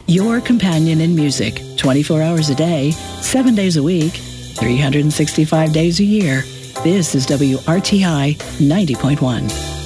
Your companion in music, 24 hours a day, 7 days a week, 365 days a year. This is WRTI 90.1.